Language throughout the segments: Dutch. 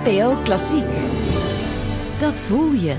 NPO Klassiek. Dat voel je.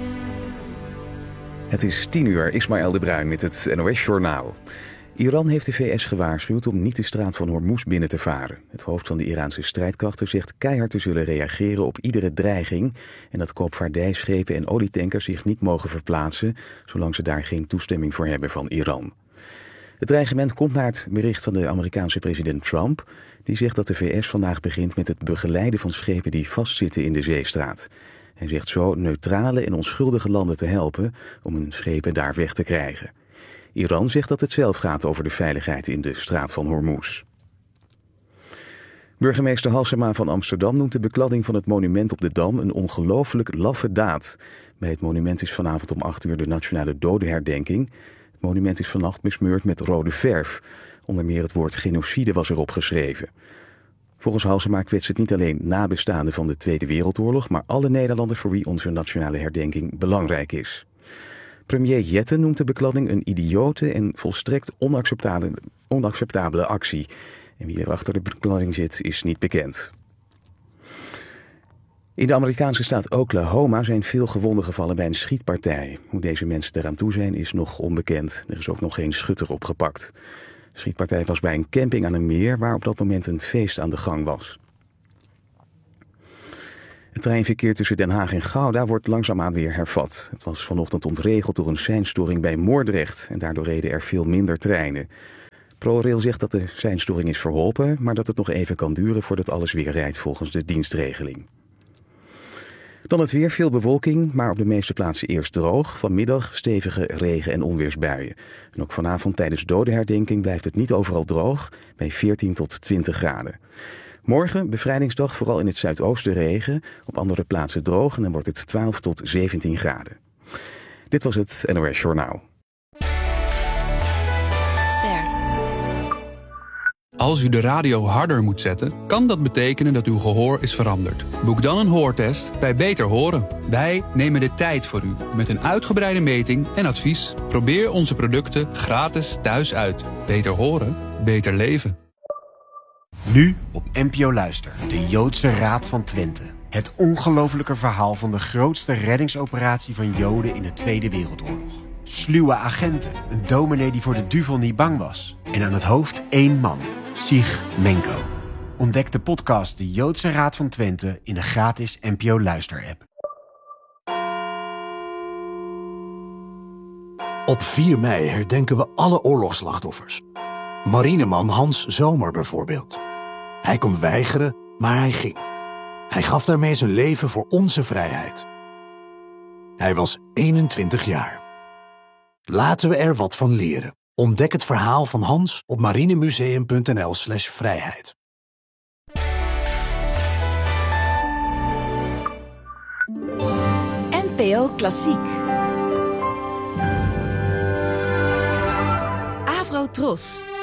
Het is 10:00, Ismaël de Bruin met het NOS-journaal. Iran heeft de VS gewaarschuwd om niet de straat van Hormuz binnen te varen. Het hoofd van de Iraanse strijdkrachten zegt keihard te zullen reageren op iedere dreiging en dat koopvaardijschepen en olietankers zich niet mogen verplaatsen, zolang ze daar geen toestemming voor hebben van Iran. Het dreigement komt na het bericht van de Amerikaanse president Trump, die zegt dat de VS vandaag begint met het begeleiden van schepen die vastzitten in de zeestraat. Hij zegt zo neutrale en onschuldige landen te helpen om hun schepen daar weg te krijgen. Iran zegt dat het zelf gaat over de veiligheid in de straat van Hormuz. Burgemeester Halsema van Amsterdam noemt de bekladding van het monument op de Dam een ongelooflijk laffe daad. Bij het monument is vanavond om 8:00 de nationale dodenherdenking. Het monument is vannacht besmeurd met rode verf. Onder meer het woord genocide was erop geschreven. Volgens Halsema kwetst het niet alleen nabestaanden van de Tweede Wereldoorlog, maar alle Nederlanders voor wie onze nationale herdenking belangrijk is. Premier Jetten noemt de bekladding een idiote en volstrekt onacceptabele actie. En wie er achter de bekladding zit, is niet bekend. In de Amerikaanse staat Oklahoma zijn veel gewonden gevallen bij een schietpartij. Hoe deze mensen eraan toe zijn, is nog onbekend. Er is ook nog geen schutter opgepakt. De schietpartij was bij een camping aan een meer waar op dat moment een feest aan de gang was. Het treinverkeer tussen Den Haag en Gouda wordt langzaamaan weer hervat. Het was vanochtend ontregeld door een seinstoring bij Moordrecht en daardoor reden er veel minder treinen. ProRail zegt dat de seinstoring is verholpen, maar dat het nog even kan duren voordat alles weer rijdt volgens de dienstregeling. Dan het weer, veel bewolking, maar op de meeste plaatsen eerst droog. Vanmiddag stevige regen- en onweersbuien. En ook vanavond tijdens dodenherdenking blijft het niet overal droog, bij 14 tot 20 graden. Morgen, bevrijdingsdag, vooral in het zuidoosten regen. Op andere plaatsen droog en dan wordt het 12 tot 17 graden. Dit was het NOS Journaal. Als u de radio harder moet zetten, kan dat betekenen dat uw gehoor is veranderd. Boek dan een hoortest bij Beter Horen. Wij nemen de tijd voor u met een uitgebreide meting en advies. Probeer onze producten gratis thuis uit. Beter horen, beter leven. Nu op NPO Luister, de Joodse Raad van Twente. Het ongelofelijke verhaal van de grootste reddingsoperatie van Joden in de Tweede Wereldoorlog. Sluwe agenten, een dominee die voor de duivel niet bang was. En aan het hoofd 1 man, Sig Menko. Ontdek de podcast De Joodse Raad van Twente in de gratis NPO Luister-app. Op 4 mei herdenken we alle oorlogsslachtoffers. Marineman Hans Zomer bijvoorbeeld. Hij kon weigeren, maar hij ging. Hij gaf daarmee zijn leven voor onze vrijheid. Hij was 21 jaar. Laten we er wat van leren. Ontdek het verhaal van Hans op marinemuseum.nl/vrijheid. NPO Klassiek. Avro Tros.